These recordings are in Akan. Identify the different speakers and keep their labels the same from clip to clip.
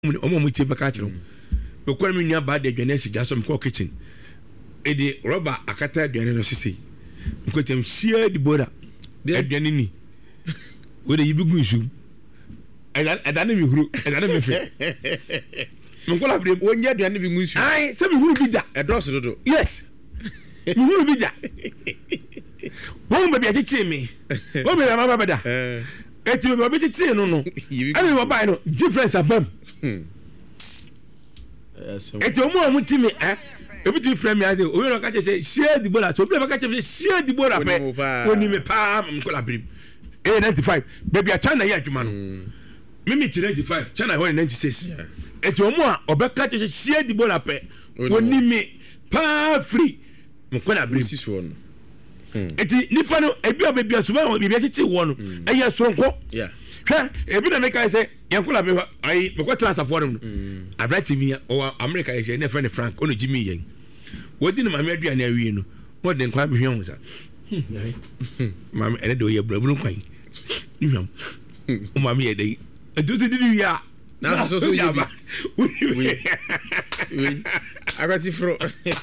Speaker 1: omo mu tie baka kiro me kwa me nua ba de adwane asiga so me ko kitchen e de rubber akata adwane no sisi me ko tem share di bora adwane ni we de yibi gunsu adane mi huru adane me fe me ko la bre
Speaker 2: wonye adwane bi gunsu
Speaker 1: ai se me huru bi da
Speaker 2: e doso dodo
Speaker 1: yes me huru bi da won be bi ati me won me mama bada eti me bi ati no no ani mo buy no difference abam eti omo timi ebi ti frame me ade o yo ka che share the ball so play ka che share the ball pe oni me pa ko la brim 95 baby a China ya adwuma no me 95 China ho 96 eti omo a obeka che share the ball pe oni me pa free mo ko la brim eti nipa no ebi obebi asuma obebi tete wo no eya sonko hwe ebi na make say yankola be ai me ko transfer for no abra tv o America say na friend Frank ono Jimmy yen wodi na mama aduane awie no mo de nkwa behwe ho sa mama ene do ye braburu kwan nhwam o mama ye dai etutu didi wi a
Speaker 2: na so so yaba oui agasi fro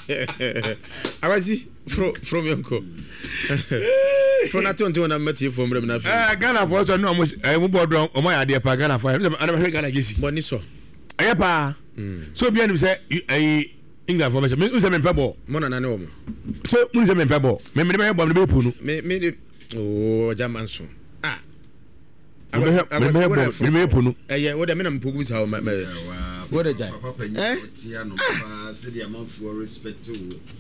Speaker 2: from yanko from na tonto na mati from rem na
Speaker 1: Ghana for so no mo bodo o mo ya de pa Ghana for ana me Ghana gesi
Speaker 2: boni so
Speaker 1: aye pa so bia ni say England for me say me pebo
Speaker 2: mo na ne wo mo
Speaker 1: so mo say me pebo me be ponu
Speaker 2: me oh German so
Speaker 1: me ponu
Speaker 2: eh wo de me na mpogu sa me wo de jai
Speaker 3: tia no pa se dia man for respect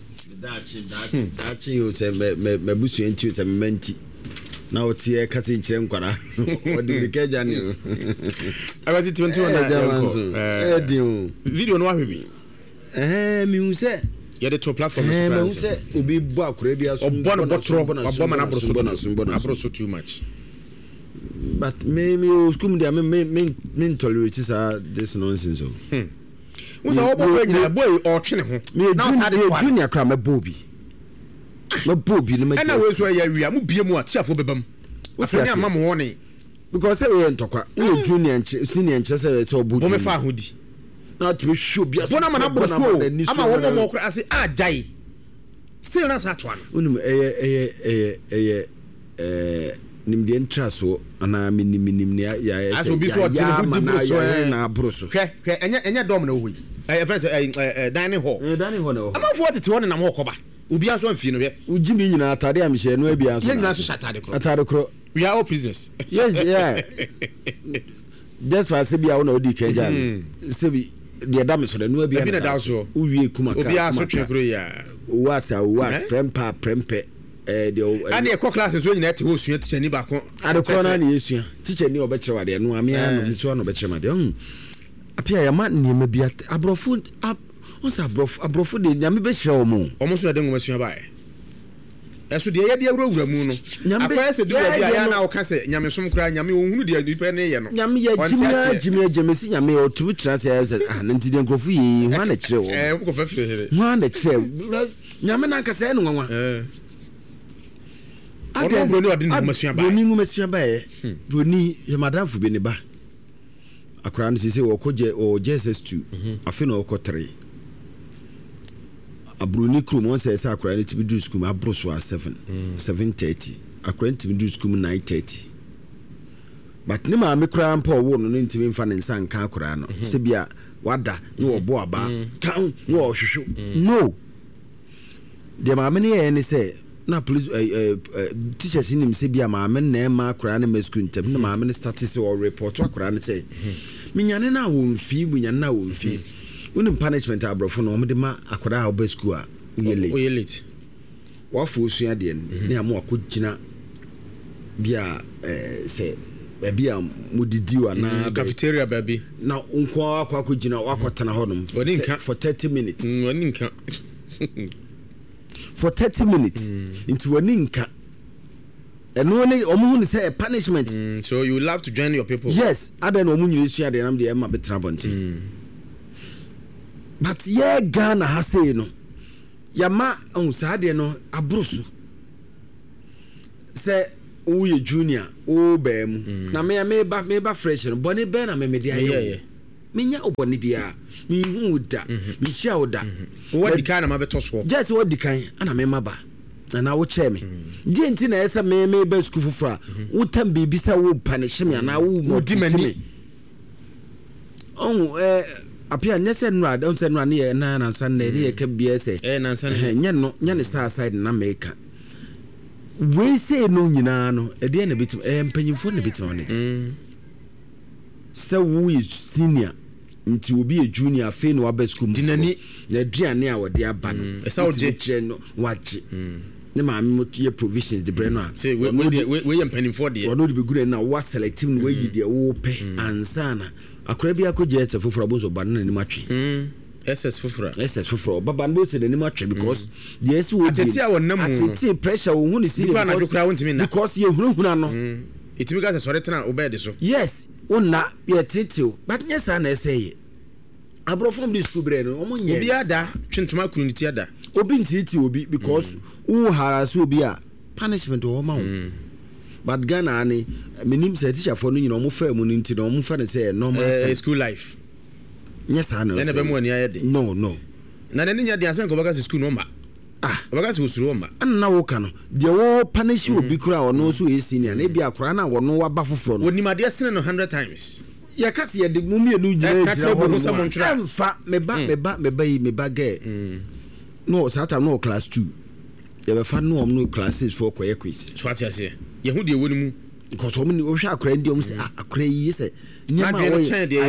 Speaker 3: dachi you say me busu enti say me menti na o tie ka se nkire nkwara o de keja ni
Speaker 2: abasi 21 na video no wa hwebi
Speaker 3: mi hu say
Speaker 2: ye de to platform
Speaker 3: me hu say obi bo akora bi aso
Speaker 2: obo mana abroso too much
Speaker 3: but me skum dia me tolerate this nonsense so
Speaker 2: who say obo nyina boy o twene ho
Speaker 3: now say the junior kra me bobi no me
Speaker 2: na we so ya wia mu bie mu a tiafo bebam afani amam ho ne
Speaker 3: because say we ntokwa we junior senior nche say obo
Speaker 2: bo me fa hodi
Speaker 3: na to show bia
Speaker 2: bona mana abroso ama wo mo kra ase ajai still na sa to an
Speaker 3: unum nimde entraso ana minim ya
Speaker 2: aso bi so o tene hudi bro
Speaker 3: na abroso
Speaker 2: hwe enya dom na owi friends dining hall
Speaker 3: no
Speaker 2: ama 40 won na mo koba obi aso amfi no hwe
Speaker 3: ujimi nyina atade amhye no abia aso
Speaker 2: nyina so atade kro
Speaker 3: we are all
Speaker 2: prisoners
Speaker 3: yes yeah just for say bia wona odi keja say bi de dam so no abia
Speaker 2: na da so
Speaker 3: uwie kuma ka
Speaker 2: obi aso twekro ya
Speaker 3: wasa prempe
Speaker 2: ani ekọ class so nyina te ho sua teacher ni ba ko
Speaker 3: adekọ na ni esua teacher ni obekere wade no amia no nso no obekere made apia ya ma niema bia abrofu abrofu de nyame be hire omo
Speaker 2: so de ngoma sua bae eso de ye de awurawura mu no akwa se de bia ya na o ka se nyame som kra nyame ohunu de nipa ne ye no
Speaker 3: nyame ya jimesi nyame o tu tra se nanti de nkrofu yi ho na kire wo
Speaker 2: ko fa fire here
Speaker 3: ho na kire nyame na ka se no nwanwa
Speaker 2: Broni wadini ngumasua ba.
Speaker 3: Broni ngumasua ba Broni ya madamfu be ne ba. Akra no sese wo koje o JSS2 afi no ko 3. Abroni krum won say akra no tibi do school abroso a 7:30. Akra tibi do school 9:30. But ne ma me kra mpa wo no ntimi mfa ne nsa nka akra no. Se bia wada no obo aba. Kan wo hwehwe. No. De ma me ne ne say na police teachers nim se bia ma me na ma akra na ma school ntem na ma me start se or report akra na say minyane na wo mfi minyane na wo mfi unim punishment abrofo no omde ma akra ha oba school a
Speaker 2: we late
Speaker 3: wa fo sua de ne am akogina bia se bia mudidi wa na
Speaker 2: cafeteria baby
Speaker 3: na unko akogina wakotana honum for 30 minutes
Speaker 2: waninka
Speaker 3: for 30 minutes into waninka and when omu say a punishment
Speaker 2: so you love to join your people
Speaker 3: yes other no omu nyiri sua de nam de emma betra bonti but yeah Ghana ha say no yama on sade no abrosu say o ye junior o ba mu na me ba fresh no boni be na me de aye menya obone bia me hu da me hia oda
Speaker 2: wo di kan na ma beto so
Speaker 3: just wo di kan ana me maba na wo che me di enti na esa me ba school fufura wo tam bibi sa wo punish me na wo
Speaker 2: di mani
Speaker 3: apia nyese nra don't say nra ne na san na ye ka bia se
Speaker 2: na san
Speaker 3: nya ne sa side na make we say no nyina no e de na bitim mpanyimfo na bitim on it so wo is senior nti obi e junior fe no aba school
Speaker 2: dinani
Speaker 3: na aduane a wode aba no
Speaker 2: e sa oje
Speaker 3: kire no waje ne ma me motie provisions de bre no a
Speaker 2: say we mpanyimfo de
Speaker 3: wono de be gure na wa selective no we yi de wo pe ansana akora bi akoje etse foforo bonzo ba na ni matwe
Speaker 2: SS
Speaker 3: foforo baba no te de ni matwe because yes wo
Speaker 2: ateti a wonam
Speaker 3: ateti pressure wo hu ni see because ye hurahura no
Speaker 2: itimi ga se sore tena obede so
Speaker 3: yes wonna ye tete but yes na say abro from the school bre no omo nye
Speaker 2: obi ada twentuma kuniti ada
Speaker 3: obi ntiti obi because wo haraso obi a punishment wo ma wo but Ghana ani minim say teacher for no nyina omo fa mu nti no omo fa ne say normal
Speaker 2: school life
Speaker 3: yes I know
Speaker 2: na be mu ani ayede
Speaker 3: no
Speaker 2: na ne nya dia sen ko baka school no ma baka se usuru ma
Speaker 3: anna wo ka no de wo punish obi kura ono so e senior na bia kura na wo no waba foforo no
Speaker 2: onimade sene no 100 times
Speaker 3: ya kasi ya de mumie nu jira mfa meba ge no sata no class 2 ya be fa no no classes for koye quiz
Speaker 2: so ati ase ye hu de woni mu
Speaker 3: because omni o hwa akra ndi o se akra yi se
Speaker 2: nyama wo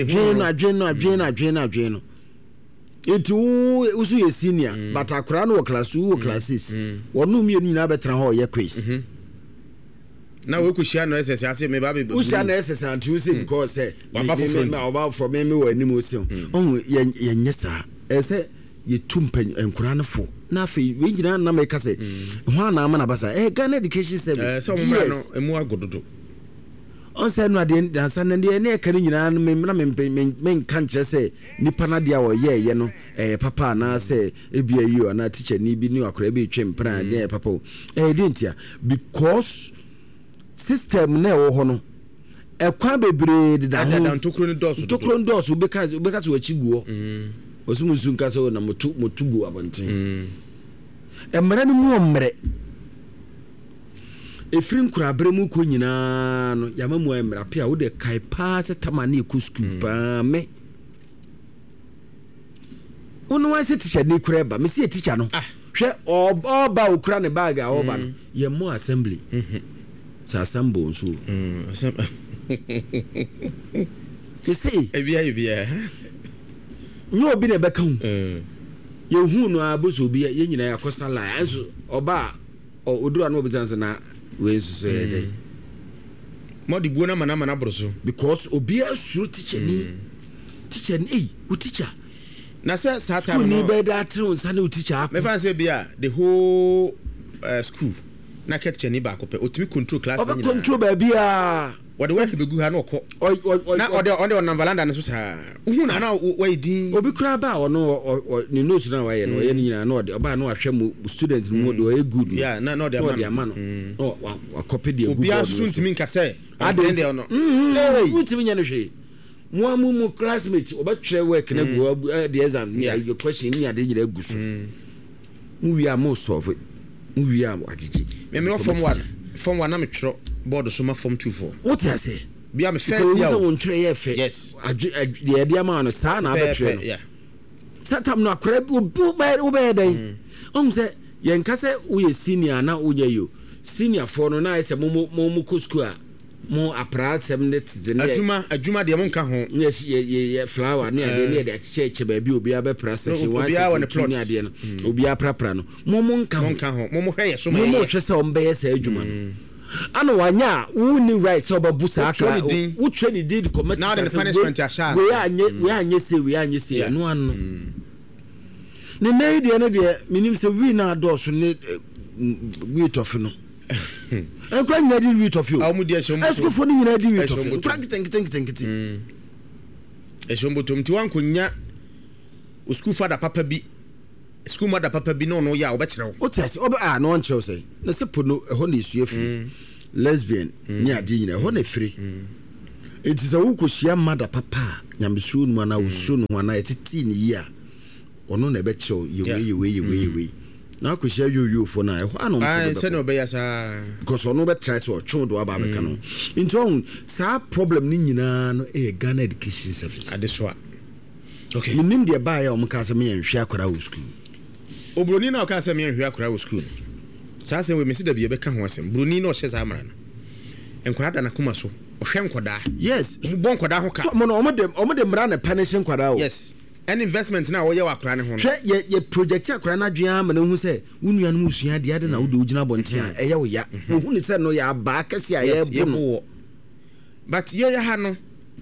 Speaker 3: adwen no enti wo so ye senior but akra no class 2 classes wonu mie nyina betra ho ye quiz
Speaker 2: na we kushia no SS ase me ba be
Speaker 3: kushia na SS antu say because say about from me we anim say on ye nyesa say ye tumpen enkura no fo na fe we nyina na me ka say ho na ama na basa Ghana Education Service
Speaker 2: so mo no emu agododo
Speaker 3: on say no ade dansa na de na ka nyina na me kan kire say nipa na dia wo ye no papa na say ebia yi na teacher ni bi ni akora bi twempra de papa dentia because system na wo ho no ekwa bebre de da ho
Speaker 2: tokro ni
Speaker 3: dos because we chiguo osumusu nka so na motugo abonten emre no mu omre efrin kura bremu ko nyina no yamamu emra pia wo de kai part tamane ku school pa me onu wa se teacher ni kura ba me se teacher no hwe oba okura ne bag a oba no ye mo assembly Sasambo so you see
Speaker 2: ebia
Speaker 3: nyo bi na beka hu ye hu no aboso bi ye nyina yakosa la anso oba odura no obitanse na we so ye dey
Speaker 2: modi buona mana broso
Speaker 3: because obi asuru teacher ni wo teacher
Speaker 2: na say sata
Speaker 3: no ni be that on sane wo teacher
Speaker 2: me fan say bia the whole school na teacher ni ba ko pe otimi control class
Speaker 3: ni na control ba bia
Speaker 2: what the work be gu ha na okọ na on Navalanda na so sa uhu na we din
Speaker 3: obi kura ba ono ni notes na wa ye no ye ni na no oba na ahwe mu student mu do e good
Speaker 2: yeah na no de amano
Speaker 3: no wa copy the good
Speaker 2: obi asu ntimi nka say
Speaker 3: ade de ono utimi nya no hwe mu classmate oba tire work na go the exam your question ni ade nyira gusu mu wi am solve mu wi am agigi
Speaker 2: me form 1 na me twro board so ma form 2
Speaker 3: what you say
Speaker 2: bia me first year
Speaker 3: won twre ye fe
Speaker 2: yes
Speaker 3: the idea man no sa na abetre no yeah satam no akra wo be dey on say ye nka say wo senior na wo ye senior for no na say mo ko school a mo aprat 7
Speaker 2: adwuma de mo nka ho
Speaker 3: yes ye flower ne ade de cheche ba bi obi abepra section 1 ne ade no obi aprapra no mo nka
Speaker 2: ho mo hwe ye so
Speaker 3: mo hwe say o mbe ye say adwuma no ana wanya wo ni right oba busa aka wo trade did commit
Speaker 2: now the punishment asha
Speaker 3: we anye say no anu ne nay de minim say we na adoso ne we tof no en kwa nyina di we tof yo
Speaker 2: amu dia shombo
Speaker 3: esku fo ni nyina di we tof prankiti
Speaker 2: shombo tumti wan kunya usku father papa bi school mother papa bi no ya obekere wo
Speaker 3: otias oba no onche say na sepo no ho na esu afiri lesbian ni ade nyina ho na firi it is a wuko shia mother papa nyamesuro no na usuro no na etiti ne yi a ono na ebechew yewe na akohia yoyo fo na ehwa no
Speaker 2: se no be ya sa
Speaker 3: because ono be try to twon do aba be ka no into on sa problem ni nyina no Ghana Education Service
Speaker 2: adesoa okay
Speaker 3: minim de ba ya omka se me nhwe akora wo school
Speaker 2: obroni na oka se me nhwe akora wo school sa se we mesi da bi be ka ho asem broni na o hye sa amara no enkwada da na kuma so ohwe nkoda
Speaker 3: yes
Speaker 2: bon nkoda ho ka
Speaker 3: so mo no omde mra na punishing nkoda wo
Speaker 2: yes an investment na wo ye wakora ne ho no
Speaker 3: ye project akora na dwea ma na hu se wunua no usua de ade na wo de ugina bonten a eye wo ya hu ni se no ya ba kase a ye bu no
Speaker 2: but ye ya ha no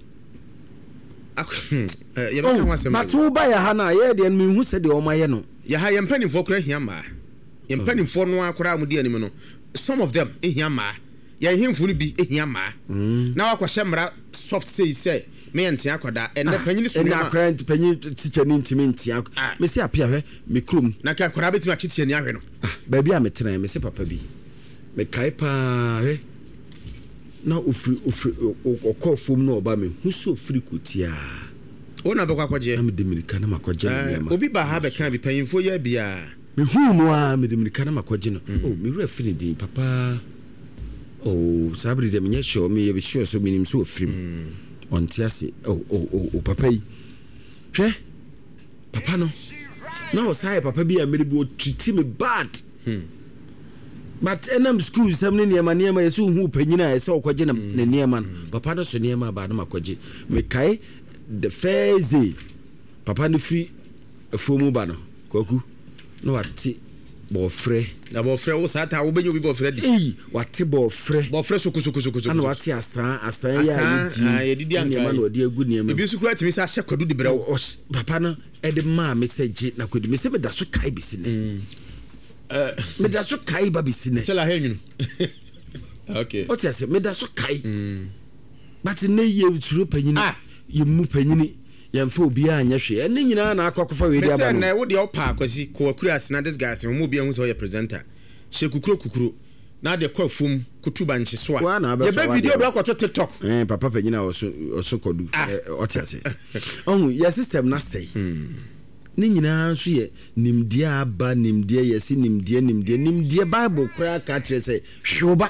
Speaker 2: ye be ka ho asem
Speaker 3: but wo ba ya ha na ye de no hu se de o ma ye no
Speaker 2: ya ha ye mpanimfo kora hia ma ye mpanimfo no akora mu de anim no some of them hia ma ya himfu no bi hia ma na wakɔhye mra soft say me ente akoda ene panyini so
Speaker 3: na akra panyi teacher ni ntimi ntia me se apia hwe me krom
Speaker 2: na ka akora betima teacher ni ahwe no
Speaker 3: ba bia me tena me se papa bi me kai pa hwe na ofri okofom no oba me hu so ofri kotia
Speaker 2: ona be kwakoje
Speaker 3: na me demirika na makoje me
Speaker 2: obi ba ha be kan bi panyinfo ya bia
Speaker 3: me hu no a me demirika na makoje no me re afri din papa sabri de me show me be sure so minim so ofri ontiase papa yi hwe papa no na o sai papa bi a mere bi o treat me bad but enam school sam ne niema yeso hu panyina yeso okoje ne niema papa no so niema ba na makoje me kai the first day papa no free afomu ba no kwaku no wate bofre
Speaker 2: wo sata wo benyo bi bofre di
Speaker 3: wate bofre
Speaker 2: suku
Speaker 3: ana wate asan ya
Speaker 2: ye didi anka
Speaker 3: niema no de agu niema
Speaker 2: bi su kura timi sa hye kwadu di brew
Speaker 3: papa no e de ma message na kwadu me se me da so kai bi sine me da so kai ba bi sine
Speaker 2: se la henyu okay
Speaker 3: o ti ase me da so kai but ne ye turo panyini ye mu panyini yemfa obi anya hwe ene nyina na akwakofa we dia ba no
Speaker 2: na wo de opa akwasi ko akuras na this guys mo bi hu so ye presenter she kukuro na de kwa fum kutuba nchi so a ye be video do akwato TikTok
Speaker 3: papa panyina oso kodu o ti ase ohun ye system na sei ne nyina so ye nimdie aba nimdie yesi nimdie Bible kura ka kire se hwoba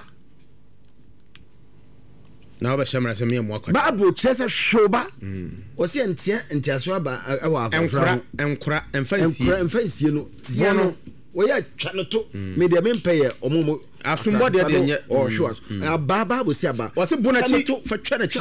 Speaker 2: na oba shamra se me mo akwa
Speaker 3: Bible kire se hwoba o se ntiaso aba awa akwa
Speaker 2: enkura emfansie
Speaker 3: no tie no wo ya twa no to me de me mpeye omomo
Speaker 2: asumbo de nye
Speaker 3: o hwo aba bo si aba
Speaker 2: o se bonachi fa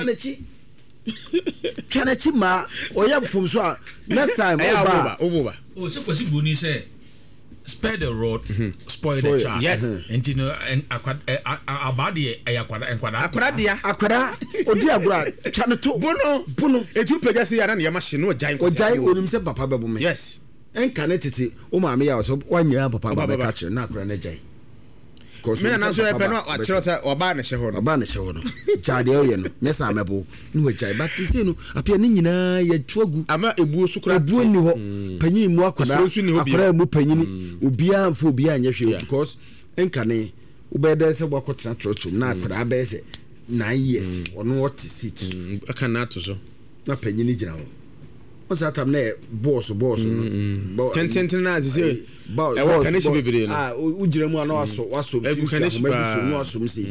Speaker 3: twanachi ma o ya fum so a next time
Speaker 2: oba
Speaker 1: o se kwasi boni se spare the road spoil the child
Speaker 2: yes
Speaker 1: and you know and abade
Speaker 3: akwada odi agura twano to bono
Speaker 2: etu pegasi ya na ya machine no
Speaker 3: ojai onim se papa bebo me
Speaker 2: yes
Speaker 3: enka ne tete o ma me ya so wanya papa ba ka kire na akwada na jai
Speaker 2: me na so e pe no a kire se oba na hye ho no jade o ye no nyesa amebo no jai but say no apia ne nyina ya tuagu ama ebuo su kura
Speaker 3: ebuo ni ho panyin mu akwada mu panyin obia mfa obia anya hwe because enka ne ubede se bwa kwotena trochum na akwada ba se 9 years ono what seat
Speaker 2: aka na to so
Speaker 3: na panyin gina ho what's that time na boss no
Speaker 2: ten na say e wo kanishi bebere no
Speaker 3: ujire mu ana waso
Speaker 2: kanishi ba
Speaker 3: no waso msi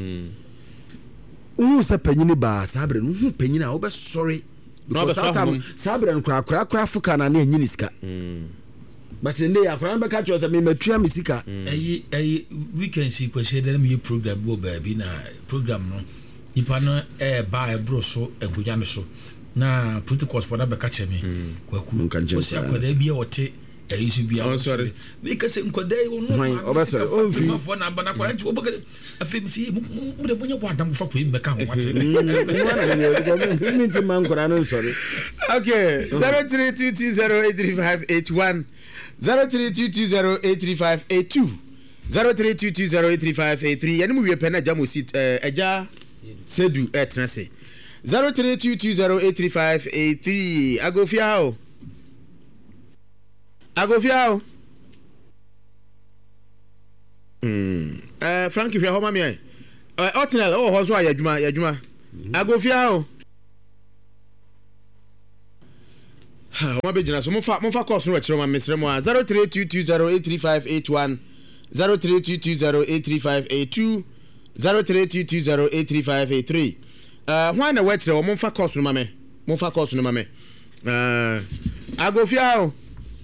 Speaker 3: se panyin ba sabre no hu panyin a wo be sorry because that time sabre no kra Africa na anyini sika but nde akra be ka choose me matua misika
Speaker 1: weekend si kwese dem ye program go ba bi na program no nipa no ba e bro so enkoja me so na protocols for that be catch me kwaku o se akwada bi e wote eyisu bi a sorry we ka se nkoda e no
Speaker 3: obasa o fi
Speaker 1: for na bana kwa nti obaga afem si mu de bonye kwa adam fa ko me ka ho wate
Speaker 3: mi nti man kora no sorry
Speaker 2: okay 0322083581 0322083582 0322083583 yani mu wie pe na jamo sit eja sedu etnase 0322083583 agofiao Frankie hwe homa me Otinel ho so ayadwuma agofiao Oma be jina so monfa course no wachire ma mesre mo 0322083581 0322083582 0322083583 hwan na wachire wo monfa course no ma me monfa course no ma me agofia o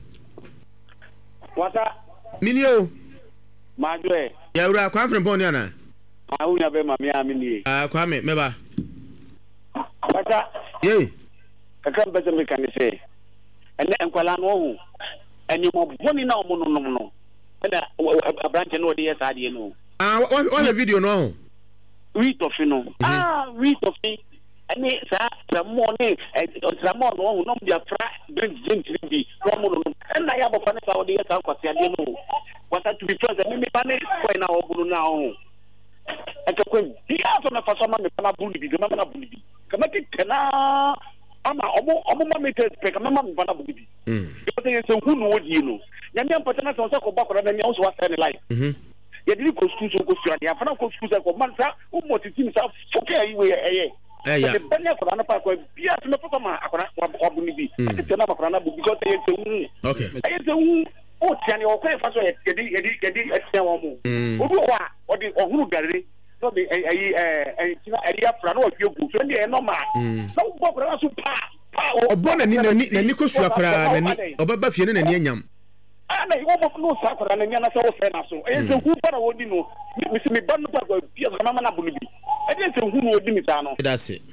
Speaker 4: wata
Speaker 2: minio
Speaker 4: majwe
Speaker 2: ya ura kwa mfre boni ana
Speaker 4: awunya be ma me amini
Speaker 2: kwa me meba
Speaker 4: wata
Speaker 2: ye
Speaker 4: kakra bese me kan se ene enkwala no hu enyimo boni na omo no ena abranche no de yesa de no
Speaker 2: what video no
Speaker 4: we to fino we to fi ene sa morning sa morning no no dia fra drink bi no no ena ya bo fa ne sa de yesa kwase ade no wata to be present me pane ko na obunu na ho ekekwe dia so na fa so ma me na bulu bi ma na bulu bi kama kitena ama omo mama te pe kama mama bana bulu bi because you say who no di no nyame ampata so ko bakora na me so wa send life ye did go school so go sura ya fa na go school so ko man sa o motiti sa foke ayi we the banya ko na pa ko bia so me fa ma akora wa bulu bi ati na bakora na bulu because you say
Speaker 2: okay
Speaker 4: you say o tiani o ko fa so ye di atian wo mu obi wa o di ohunu gare so be tina area fra no odwe gu so ne no ma so bo kra so pa
Speaker 2: obona ni ko su akra nani obaba fie ne nani anyam
Speaker 4: na iwo mo no sa akra nani na so wo fe na so so hu para wodi no mi si mi ban no pa ko bia so mama na bulu bi so hu no odi mi ta no
Speaker 2: that's it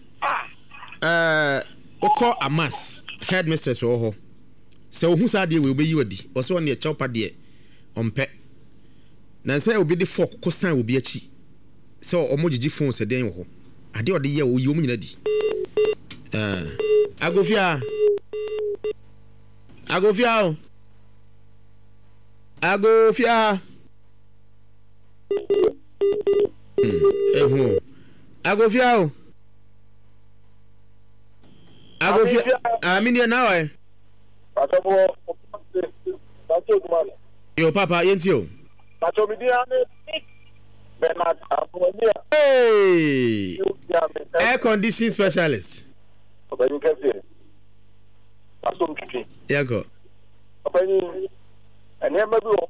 Speaker 2: oko amas headmistress ho so hu sa de we obeyi wadi o so ne chawpa de ompe na say obi de fork ko san obi achi so omojiji phone se den ho ade ode ye oyi omu nyina di agofia agofia amini na wa yo papa yentio
Speaker 5: Pato media Bernard Abuania.
Speaker 2: Hey! Air conditioning specialist.
Speaker 5: Obani kase. Pato mtiki.
Speaker 2: Yako.
Speaker 5: Obani enema bi o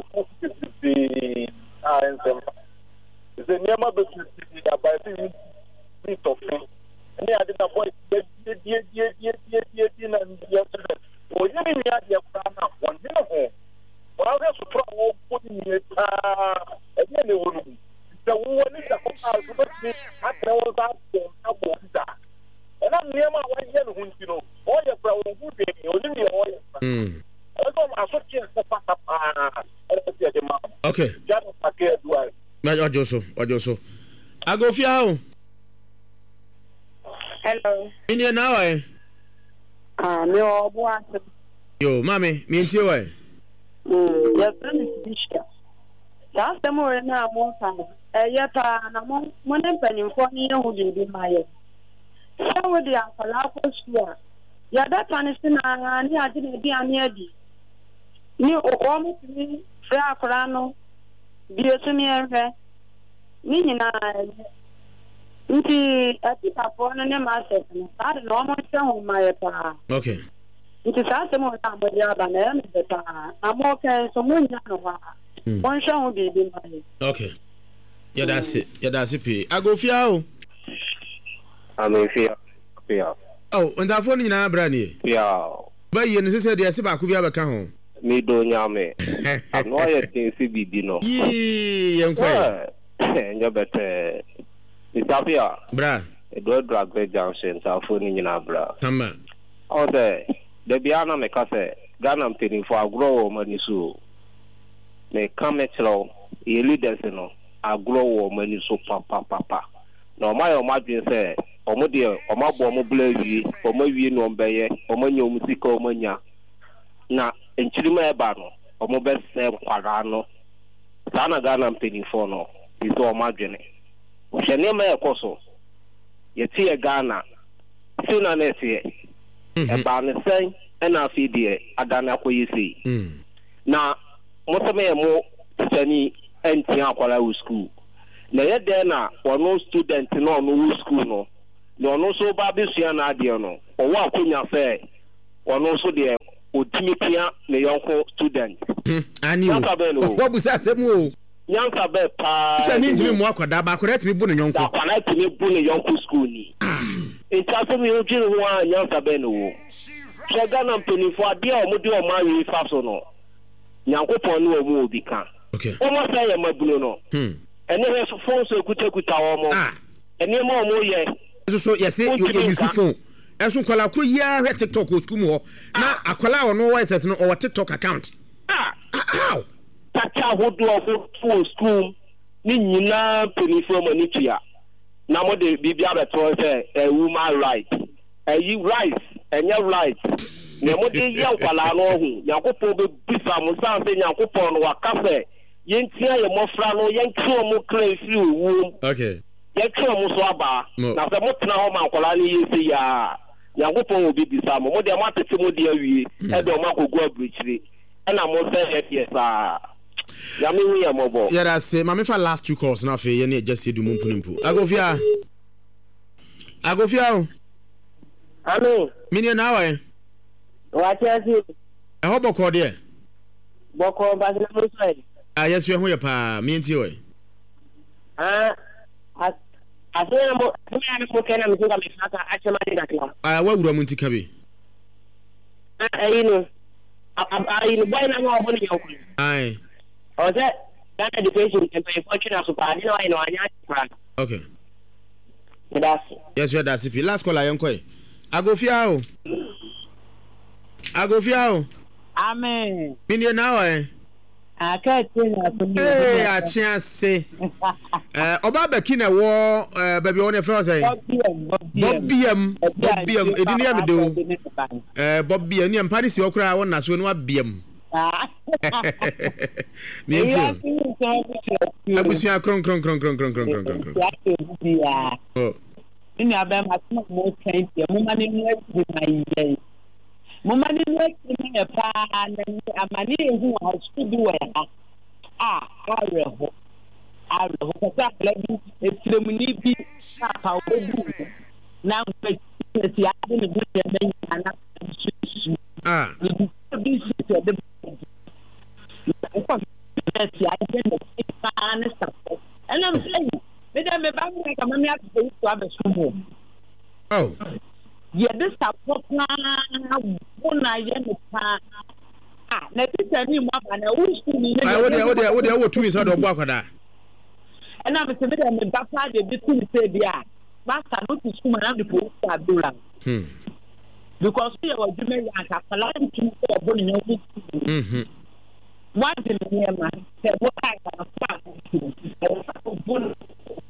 Speaker 5: ensem. Ze enema bi abati bi tofi. Ni ade na boy die na ndiye. O yini mi ade kwa na wonne ho. Well, that's a problem. Putting it, again, the one is a company. I was out there. And I'm near my one year, you know, all your problem would be only oil.
Speaker 2: Okay. Ojoso. I go for you.
Speaker 6: Hello.
Speaker 2: In here now,
Speaker 6: No,
Speaker 2: yo, mommy, me and you.
Speaker 6: Yes, Bishop. Last time we were now more time. Yet, I'm one penny for me who did be my. So would the Alpha Square. Yeah, that one is in I didn't be near thee. You almost me, Fra Corano, dear to me, meaning I think upon a master, and I started almost on my pa.
Speaker 2: Okay.
Speaker 6: It is as more time, but you have an end. I'm okay, so one shall be my.
Speaker 2: Okay. Yeah, that's it. I go for you.
Speaker 5: I'm in fear.
Speaker 2: Oh, and that phone in our brandy.
Speaker 5: Yeah.
Speaker 2: But you said, yes, I could be able to come home.
Speaker 5: Me don't yame. I'm not yet in CBD, no.
Speaker 2: Young quail.
Speaker 5: And you're better. It's up here.
Speaker 2: Bra.
Speaker 5: A good drug junction, our phone in our bra.
Speaker 2: Come on.
Speaker 5: Oh, there. The Biana make us say, Ghana paying for a grow money so. May come at all, ye leaders, you know, a grow money so papa. No, my imagine say, Omodia, or my bomb blaze, or maybe no bay, or my new music or mania. Na, in Chilima Bano, or my best self, Quadrano. Sana Ghana paying for no, is all margin. We shall name a coso. Yet see Ghana. Soon I see. Eba ne sen na afidie adana akoyesi na moseme mo tani enti akwala wo school na ye de na wono student no no school no na ono so ba besua na ade no owo akonya fe ono so de otimi pia ne yonko student
Speaker 2: ani o obusa asemu o
Speaker 5: nyansa be pa
Speaker 2: cha ni ntimi mu akwada ba akwada timi bu ne yonko
Speaker 5: akwada timi bu ne yonko school ni ntase mi ojiri ho a nyansa be no wo chega na mpenifo ade a omudi o ma wi fa so no nyankopon no omu obi kan
Speaker 2: okay
Speaker 5: o mo say ya mabuno no ene he so phone so ekuta o mo ene mo o mo ye
Speaker 2: so yes you use phone enso kwala ko ya hwe TikTok o school mu ho na akwala o no wise no o TikTok account how
Speaker 5: tata hodo of school ni nyina penifo manitua na mo de bibia beto say woman right you right enya right na mo de ya kwala no ho yakopon be bisa mo san say yakopon no wakafe yentia ye mofra no yenkiro mo kra fi owu
Speaker 2: okay
Speaker 5: yenkiro mo so aba na se mo tena ho man kwala ni yesi ya yakopon obi bisa mo de mo atete mo de awie e de mo akogu abrichiri na mo say yes yami wi ya mobo
Speaker 2: yeah that's it mama for last 2 calls na fe ye na just do mumpunimpu agofia
Speaker 6: Hello.
Speaker 2: Mini na wa.
Speaker 6: Wa chesi.
Speaker 2: E ho boko de.
Speaker 6: Boko ba na mo sai.
Speaker 2: Yes you ho ya pa mi nti we.
Speaker 6: Asena mo kena mzinga mifaka achema ni dakla.
Speaker 2: Wa wura mu nti kabe.
Speaker 6: Ayino. Ayino boy na mo honi yoko.
Speaker 2: Ai.
Speaker 6: Oje that education and pay fortune as super ni wa ino anya kwa.
Speaker 2: Okay.
Speaker 6: Yes
Speaker 2: you that's it. Last call ayon ko. Agofia o.
Speaker 6: Amen.
Speaker 2: Mini na wa.
Speaker 6: Akatina kuni.
Speaker 2: Achiase. Oba beki na wo baby one friend say. Bobbiem. Edini am do. Bobbiem ni ampani si okura won na so no abiem. Mientio. Abusia kron. Oh.
Speaker 6: Ini abem atuma mo tenti mo mani nwet bi maye mo mani nwet ni pa na amani ehu a studio wa areho ko sa lebi etremuni bi pa obu na nwet ti ade ni bi na na bi si te de ko ti ade ni pa na sa and I'm saying me ba me ka mami ato to abesumo ye this support na wona ye me pa na teacher ni mo ba na wo school ni na
Speaker 2: wo tumi so do gbo akwada
Speaker 6: and I'm saying me ba pa de bi tumi say dia master no to school na the police abdullah because we were doing like a plan to go bo ni no one thing here man say what I can afford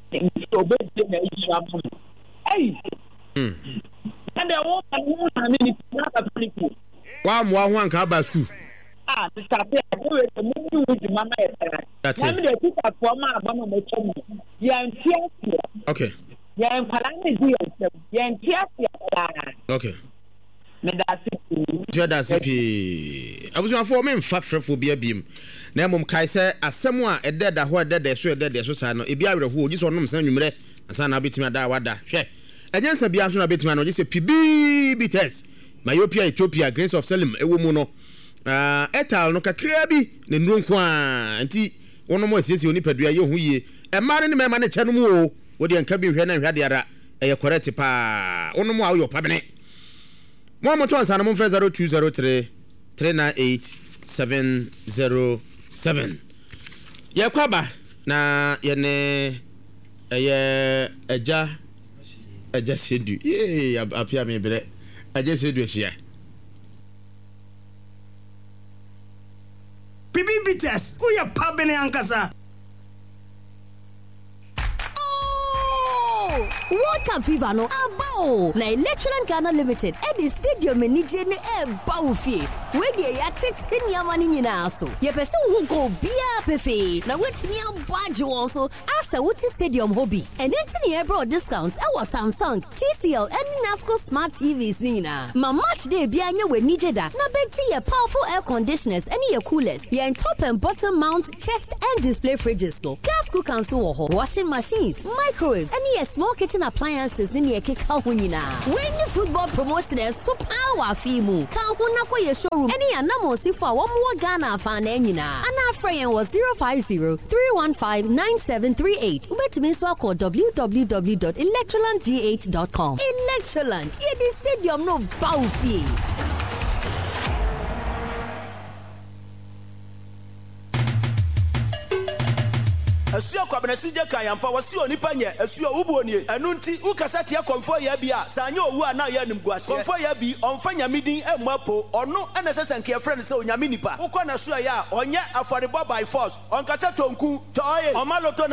Speaker 6: hey and the woman I mean not people
Speaker 2: wa mo ho anka ba school
Speaker 6: the staff the movie with mama
Speaker 2: that's it
Speaker 6: the teacher for ma ba mo chomo yan tia
Speaker 5: okay
Speaker 6: yan palani di yan tia
Speaker 2: okay
Speaker 6: me da
Speaker 2: sipi abusu afọ me mfa frefo bia biem na mom kai se asem a ededa ho ededa so sa no ebi awerho ogi so nom san nwumre asa na betimi ada wada hwe agensa bia so na betimi na ogi se PB test myopia Ethiopia Grace of Salem ewo mu no etal no kakra bi ne nronko a nti wono mo asiesie oni padua ye hu yie emare ne mema ne che no mu o wo de nka bi hwe na hwe de ara eye correct pa wono mo a wo pabene mo mo to ansa na mo mfre 0203 398 707 ye kwaba na ye ne eja sedu ye apia me bre eja sedu ehia
Speaker 7: PB test who ya pabene ankasa.
Speaker 8: World Cup fever no abo na Electroland Ghana Limited at the stadium enije ne bawfie we dey ya tete niama ni nyina so ye pese hu go bia pefe na wetimi abwaje won so asa wuti stadium hobby and entini ebro discounts e was Samsung, TCL and Nasco smart TVs ni nyina ma match day bia nya we nije da na beji ye powerful air conditioners and ye coolers ye top and bottom mount chest and display fridges no gas cookers so washing machines, microwaves and ye small kitchen kitchen appliances ni ekeka ho nyina. When football promotion is so power fimu. Ka ho na kwa ye showroom. Eni anamo sifo a wo mo Ghana afa na nyina. Ana afrayen was 050-315-9738. Ubetumi so akọ www.electrolandgh.com. Electroland, ye the stadium no bawfie.
Speaker 7: Asuo kwabenesi je kan yampa wasi onipa nye asuo ubuonie enu nti ukasa tie komfo ya bia sanya owu ana ya nimguase komfo ya bi onfanya midin emapo ono ena sesenke ye friend se onyame nipa ukọ na suo ya onye affordable by force onkasa tonku toye omaloto